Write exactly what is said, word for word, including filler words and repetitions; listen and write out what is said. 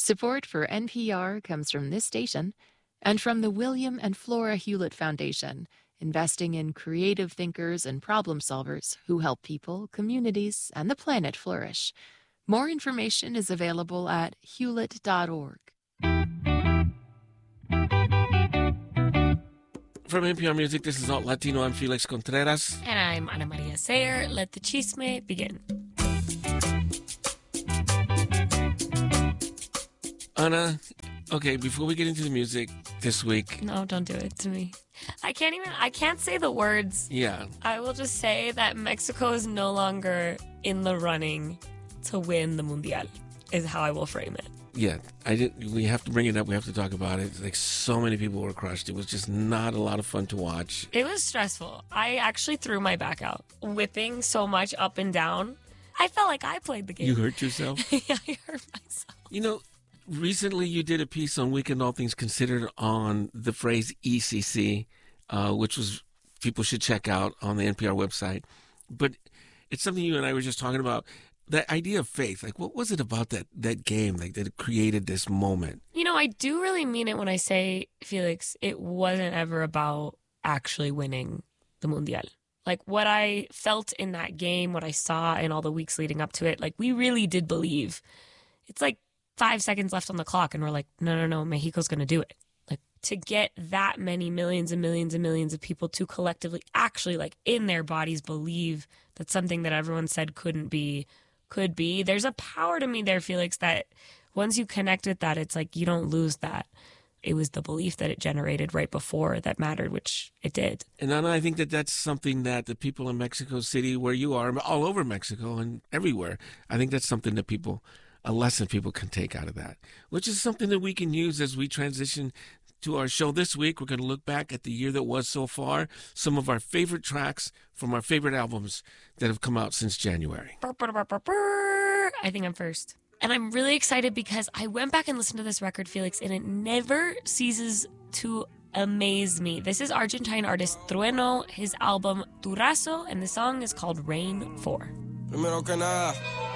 Support for N P R comes from this station and from the William and Flora Hewlett Foundation, investing in creative thinkers and problem solvers who help people, communities, and the planet flourish. More information is available at hewlett dot org. From N P R Music, this is Alt Latino. I'm Felix Contreras. And I'm Ana Maria Sayer. Let the chisme begin. Ana, okay, before we get into the music this week. No, don't do it to me. I can't even, I can't say the words. Yeah. I will just say that Mexico is no longer in the running to win the Mundial, is how I will frame it. Yeah, I didn't. We have to bring it up. We have to talk about it. Like, so many people were crushed. It was just not a lot of fun to watch. It was stressful. I actually threw my back out, whipping so much up and down. I felt like I played the game. You hurt yourself? Yeah, I hurt myself. You know, recently you did a piece on Weekend All Things Considered on the phrase E C C, uh, which was people should check out on the N P R website. But it's something you and I were just talking about. The idea of faith, like, what was it about that, that game, like, that it created this moment? You know, I do really mean it when I say, Felix, it wasn't ever about actually winning the Mundial. Like, what I felt in that game, what I saw in all the weeks leading up to it, like, we really did believe. It's like five seconds left on the clock, and we're like, no, no, no, Mexico's going to do it. Like, to get that many millions and millions and millions of people to collectively actually, like, in their bodies believe that something that everyone said couldn't be could be. There's a power to me there, Felix, that once you connect with that, it's like you don't lose that. It was the belief that it generated right before that mattered, which it did. And Ana, I think that that's something that the people in Mexico City, where you are, all over Mexico and everywhere, I think that's something that people, a lesson people can take out of that, which is something that we can use as we transition to our show this week. We're going to look back at the year that was so far, some of our favorite tracks from our favorite albums that have come out since January. I think I'm first. And I'm really excited because I went back and listened to this record, Felix, and it never ceases to amaze me. This is Argentine artist Trueno, his album Turazo, and the song is called Rain four. Primero que nada,